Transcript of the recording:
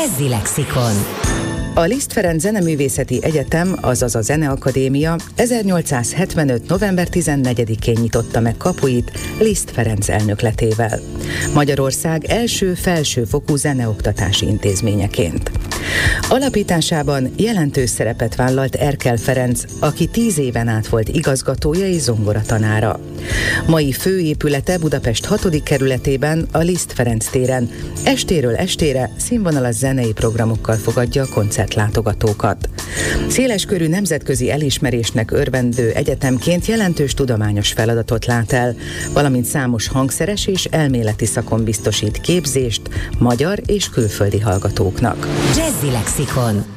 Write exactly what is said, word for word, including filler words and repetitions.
Jazzy Lexikon. A Liszt Ferenc Zeneművészeti Egyetem, azaz a Zeneakadémia ezernyolcszázhetvenöt. november tizennegyedikén nyitotta meg kapuit Liszt Ferenc elnökletével, Magyarország első felsőfokú zeneoktatási intézményeként. Alapításában jelentős szerepet vállalt Erkel Ferenc, aki tíz éven át volt igazgatója és zongoratanára. Mai főépülete Budapest hatodik kerületében, a Liszt Ferenc téren estéről estére színvonalas zenei programokkal fogadja a koncertlátogatókat. Széleskörű nemzetközi elismerésnek örvendő egyetemként jelentős tudományos feladatot lát el, valamint számos hangszeres és elméleti szakon biztosít képzést magyar és külföldi hallgatóknak. Jazzy Lexikon.